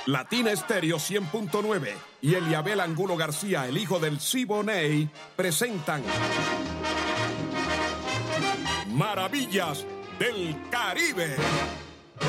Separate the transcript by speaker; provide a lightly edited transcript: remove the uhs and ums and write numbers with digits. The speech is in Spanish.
Speaker 1: Latina Estéreo 100.9 y Eliabel Angulo García, el hijo del Siboney, presentan Maravillas del Caribe.